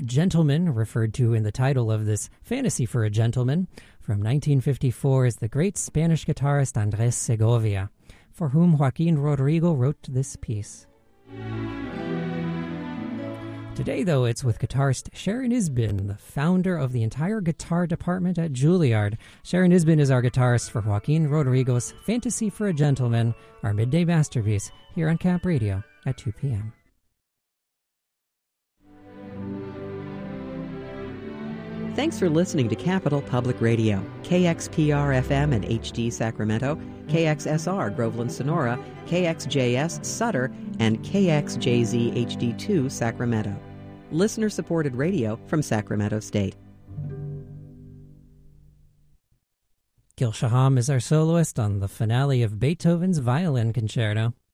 Gentleman, referred to in the title of this Fantasy for a Gentleman, from 1954 is the great Spanish guitarist Andres Segovia, for whom Joaquin Rodrigo wrote this piece. Today, though, it's with guitarist Sharon Isbin, the founder of the entire guitar department at Juilliard. Sharon Isbin is our guitarist for Joaquin Rodrigo's Fantasy for a Gentleman, our midday masterpiece, here on Cap Radio at 2 p.m. Thanks for listening to Capital Public Radio, KXPR-FM and HD Sacramento, KXSR Groveland Sonora, KXJS Sutter, and KXJZ HD2 Sacramento. Listener-supported radio from Sacramento State. Gil Shaham is our soloist on the finale of Beethoven's Violin Concerto.